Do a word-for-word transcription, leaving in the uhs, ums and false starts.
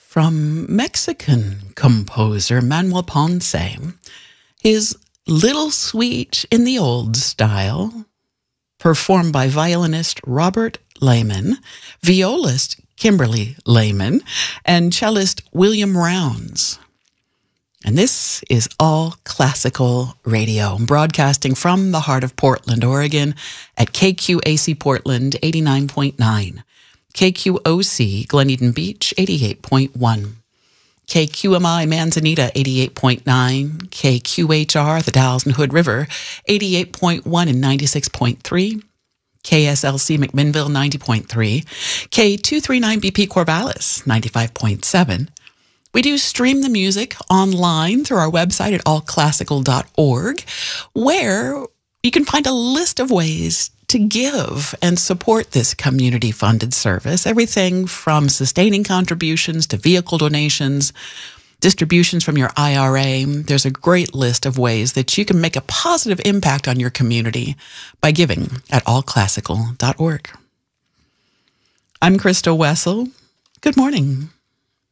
from Mexican composer Manuel Ponce. His Little Suite in the Old Style, performed by violinist Robert Lehman, violist Kimberly Lehman, and cellist William Rounds. And this is All Classical Radio, broadcasting from the heart of Portland, Oregon, at K Q A C Portland eighty-nine point nine, K Q O C Glen Eden Beach eighty-eight point one, K Q M I Manzanita eighty-eight point nine, K Q H R the Dalles and Hood River eighty-eight point one and ninety-six point three, K S L C McMinnville ninety point three, K two thirty-nine B P Corvallis ninety-five point seven. We do stream the music online through our website at all classical dot org, where you can find a list of ways to give and support this community-funded service. Everything from sustaining contributions to vehicle donations, distributions from your I R A. There's a great list of ways that you can make a positive impact on your community by giving at all classical dot org. I'm Krista Wessel. Good morning.